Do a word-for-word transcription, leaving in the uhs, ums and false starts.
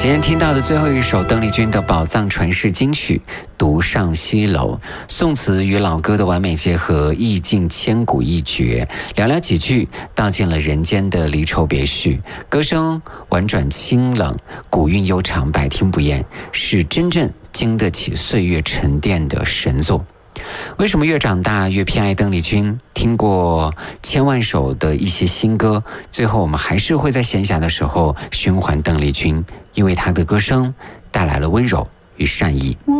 今天听到的最后一首邓丽君的宝藏传世金曲《独上西楼》，宋词与老歌的完美结合，意境千古一绝。寥寥几句道尽了人间的离愁别绪，歌声婉转清冷，古韵悠长，百听不厌，是真正经得起岁月沉淀的神作。为什么越长大越偏爱邓丽君？听过千万首的一些新歌，最后我们还是会在闲暇的时候循环邓丽君，因为她的歌声带来了温柔与善意。